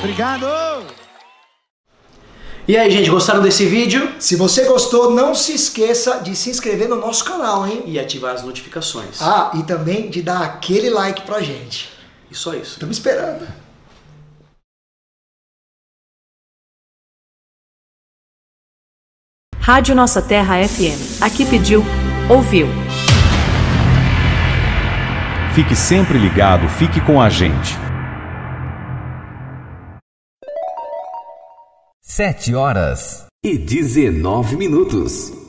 Obrigado! E aí, gente, gostaram desse vídeo? Se você gostou, não se esqueça de se inscrever no nosso canal, hein? E ativar as notificações. Ah, e também de dar aquele like pra gente. E só isso. Estamos esperando. Rádio Nossa Terra FM. Aqui pediu, ouviu. Fique sempre ligado, fique com a gente. 7h19.